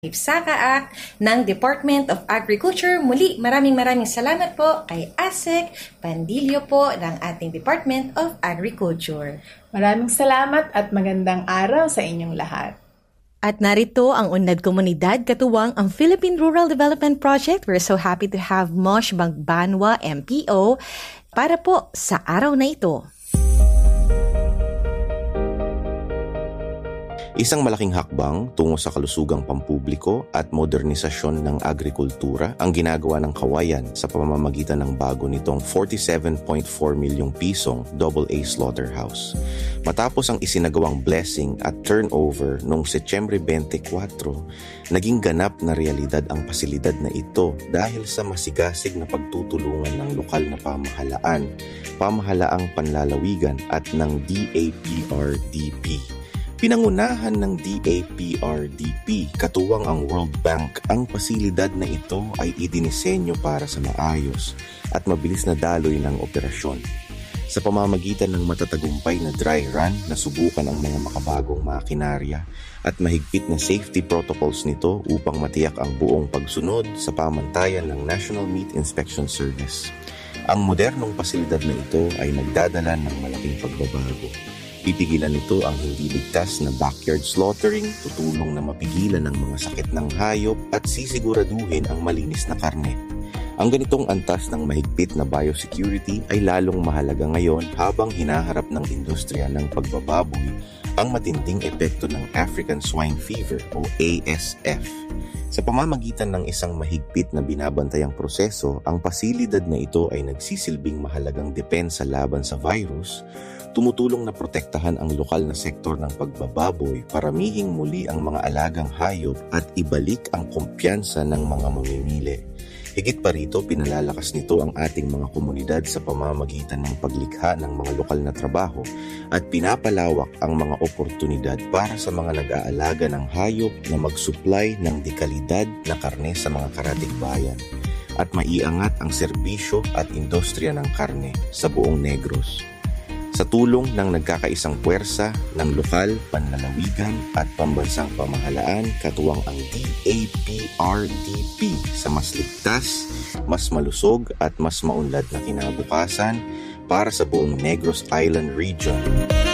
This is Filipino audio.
Saka Act ng Department of Agriculture. Muli, maraming salamat po kay ASEC Pandilio po ng ating Department of Agriculture. Maraming salamat at magandang araw sa inyong lahat. At narito ang Unad Komunidad katuwang ang Philippine Rural Development Project. We're so happy to have Mosh Magbanwa, MPO, para po sa araw na ito. Isang malaking hakbang tungo sa kalusugang pampubliko at modernisasyon ng agrikultura ang ginagawa ng Kawayan sa pamamagitan ng bago nitong 47.4 milyong pisong AA slaughterhouse. Matapos ang isinagawang blessing at turnover noong Setyembre 24, naging ganap na realidad ang pasilidad na ito dahil sa masigasig na pagtutulungan ng lokal na pamahalaan, pamahalaang panlalawigan at ng DAPRDP. Pinangunahan ng DAPRDP, katuwang ang World Bank, ang pasilidad na ito ay idinisenyo para sa maayos at mabilis na daloy ng operasyon. Sa pamamagitan ng matatagumpay na dry run, nasubukan ang mga makabagong makinarya at mahigpit na safety protocols nito upang matiyak ang buong pagsunod sa pamantayan ng National Meat Inspection Service. Ang modernong pasilidad na ito ay nagdadala ng malaking pagbabago. Pipigilan nito ang hindi ligtas na backyard slaughtering, tutulong na mapigilan ang mga sakit ng hayop at sisiguraduhin ang malinis na karne. Ang ganitong antas ng mahigpit na biosecurity ay lalong mahalaga ngayon habang hinaharap ng industriya ng pagbababoy ang matinding epekto ng African Swine Fever o ASF. Sa pamamagitan ng isang mahigpit na binabantayang proseso, ang pasilidad na ito ay nagsisilbing mahalagang depensa laban sa virus, tumutulong na protektahan ang lokal na sektor ng pagbababoy, paramihing muli ang mga alagang hayop at ibalik ang kumpiyansa ng mga mamimili. Higit pa rito, pinalalakas nito ang ating mga komunidad sa pamamagitan ng paglikha ng mga lokal na trabaho at pinapalawak ang mga oportunidad para sa mga nag-aalaga ng hayop na mag-supply ng dekalidad na karne sa mga karatig bayan at maiangat ang serbisyo at industriya ng karne sa buong Negros. Sa tulong ng nagkakaisang puwersa ng lokal, panlalawigan at pambansang pamahalaan, katuwang ang DAPRDP sa mas ligtas, mas malusog at mas maunlad na kinabukasan para sa buong Negros Island Region.